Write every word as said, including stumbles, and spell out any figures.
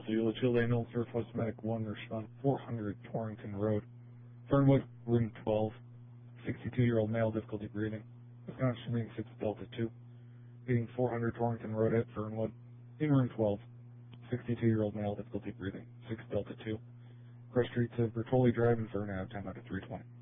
to Eula North Northwest Medic one, respond four hundred Torrington Road, Fernwood, room twelve, sixty-two-year-old male, difficulty breathing. Wisconsin Marine six Delta two, meeting four hundred Torrington Road at Fernwood, in room twelve, sixty-two-year-old male, difficulty breathing, six Delta two. Cross Street to Bertoli Drive in Fern Ave, time out at three twenty.